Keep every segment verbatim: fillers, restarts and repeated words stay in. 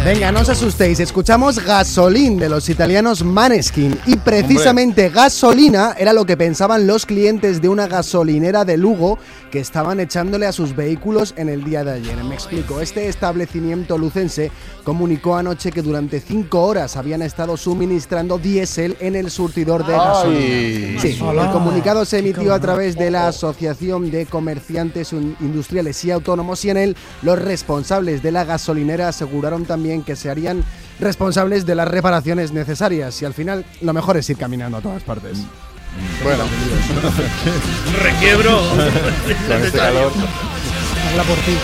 Venga, no os asustéis, escuchamos Gasolín de los italianos Maneskin y precisamente Hombre. gasolina era lo que pensaban los clientes de una gasolinera de Lugo que estaban echándole a sus vehículos en el día de ayer. Me explico, este establecimiento lucense comunicó anoche que durante cinco horas habían estado suministrando diésel en el surtidor de gasolina. Sí, el comunicado se emitió a través de la Asociación de Comerciantes Industriales y Autónomos y en él los responsables de la gasolinera aseguraron también que se harían responsables de las reparaciones necesarias y al final lo mejor es ir caminando a todas partes. Bueno, requiebro con este calor. Habla por ti.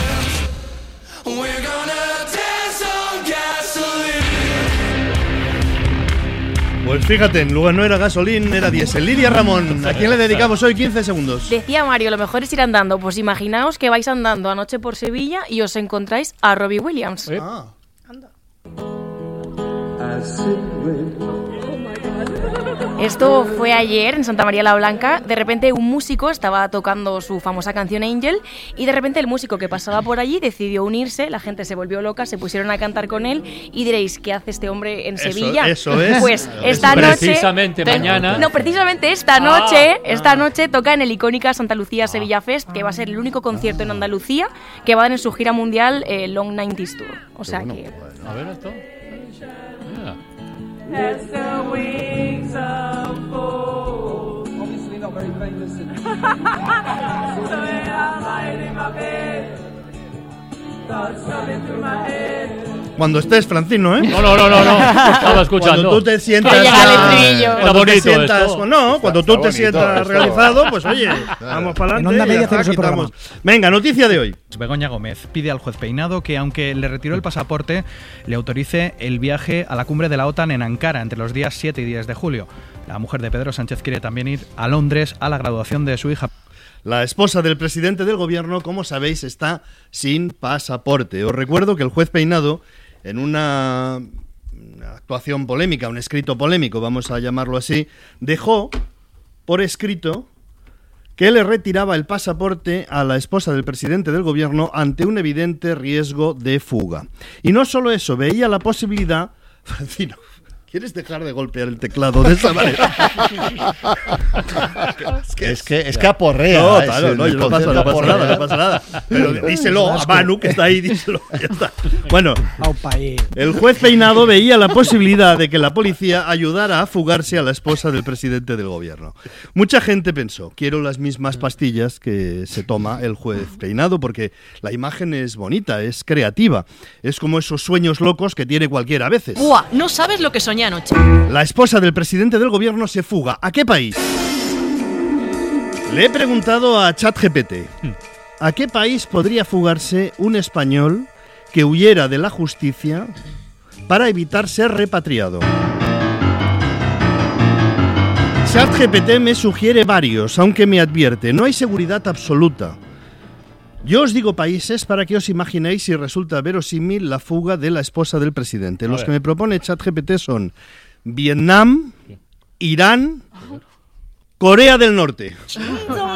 Pues fíjate, en lugar no era gasolín, era diésel. Lidia Ramón, ¿a quién le dedicamos hoy quince segundos? Decía Mario, lo mejor es ir andando. Pues imaginaos que vais andando anoche por Sevilla y os encontráis a Robbie Williams. ¿Eh? Ah. Anda. Esto fue ayer en Santa María la Blanca. De repente un músico estaba tocando su famosa canción Angel y de repente el músico que pasaba por allí decidió unirse. La gente se volvió loca, se pusieron a cantar con él y diréis, ¿qué hace este hombre en eso, Sevilla? Eso es. Pues esta eso noche... Precisamente te, mañana... No, precisamente esta noche, ah, esta ah. noche toca en el icónica Santa Lucía Sevilla Fest, que va a ser el único concierto en Andalucía que va a dar en su gira mundial eh, Long nineties Tour. O sea bueno, que... bueno. A ver esto. Mira. As the wings unfold. Obviously not very famous. So when I'm lying in my bed, thoughts running through my head. Cuando estés, Francino, ¿eh? No, no, no, no, no. Estaba escuchando. Cuando tú te sientas... Que llega el estribillo. Cuando te bonito sientas... esto. No, cuando tú Está te bonito sientas esto. realizado, pues oye, vamos para En adelante. Onda Media y ya hacemos el está, programa. quitamos. Venga, noticia de hoy. Begoña Gómez pide al juez Peinado que, aunque le retiró el pasaporte, le autorice el viaje a la cumbre de la OTAN en Ankara entre los días siete y diez de julio. La mujer de Pedro Sánchez quiere también ir a Londres a la graduación de su hija. La esposa del presidente del gobierno, como sabéis, está sin pasaporte. Os recuerdo que el juez Peinado, en una, una actuación polémica, un escrito polémico, vamos a llamarlo así, dejó por escrito que le retiraba el pasaporte a la esposa del presidente del gobierno ante un evidente riesgo de fuga. Y no solo eso, veía la posibilidad... Francino, ¿quieres dejar de golpear el teclado de esa manera? Es que, es que, es que aporrea. No, eh, claro, sí, no, el yo no pasa, no concepto pasa nada, aporrea. no pasa nada. Pero díselo a Manu, que está ahí, díselo. Ya está. Bueno, el juez Peinado veía la posibilidad de que la policía ayudara a fugarse a la esposa del presidente del gobierno. Mucha gente pensó, quiero las mismas pastillas que se toma el juez Peinado, porque la imagen es bonita, es creativa. Es como esos sueños locos que tiene cualquiera a veces. ¡Buah! No sabes lo que soñé anoche. La esposa del presidente del gobierno se fuga. ¿A qué país? Le he preguntado a ChatGPT, ¿a qué país podría fugarse un español que huyera de la justicia para evitar ser repatriado? ChatGPT me sugiere varios, aunque me advierte, no hay seguridad absoluta. Yo os digo países para que os imaginéis si resulta verosímil la fuga de la esposa del presidente. Los que me propone ChatGPT son Vietnam, Irán, Corea del Norte.